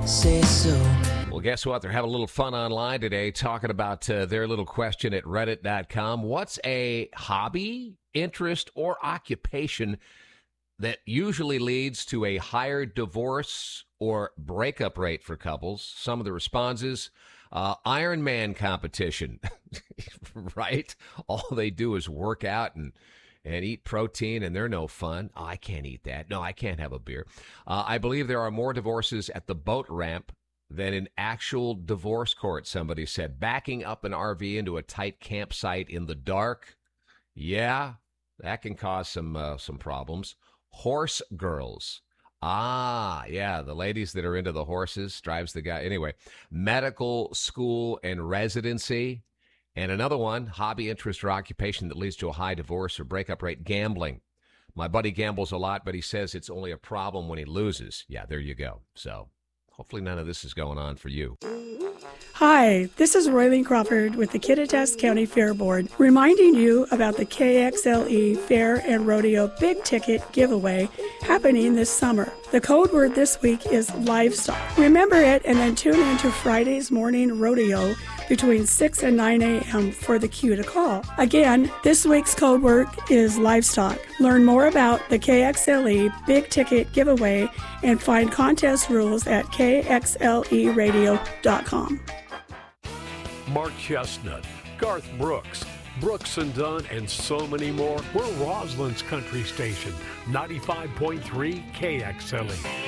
say so. Well, guess what? They're having a little fun online today talking about their little question at reddit.com. What's a hobby, interest, or occupation that usually leads to a higher divorce or breakup rate for couples? Some of the responses, Iron Man competition, right? All they do is work out and eat protein, and they're no fun. Oh, I can't eat that. No, I can't have a beer. I believe there are more divorces at the boat ramp than in actual divorce court, somebody said. Backing up an RV into a tight campsite in the dark, yeah, that can cause some problems. Horse girls. Ah, yeah, the ladies that are into the horses, drives the guy. Anyway, medical school and residency. And another one, hobby, interest, or occupation that leads to a high divorce or breakup rate, gambling. My buddy gambles a lot, but he says it's only a problem when he loses. Yeah, there you go. So hopefully none of this is going on for you. Hi, this is Roylene Crawford with the Kittitas County Fair Board, reminding you about the KXLE Fair and Rodeo Big Ticket Giveaway happening this summer. The code word this week is livestock. Remember it and then tune in to Friday's morning rodeo between 6 and 9 a.m. for the cue to call. Again, this week's code word is livestock. Learn more about the KXLE Big Ticket Giveaway and find contest rules at kxleradio.com. Mark Chestnut, Garth Brooks, Brooks and Dunn, and so many more. We're Roslyn's country station, 95.3 KXLE.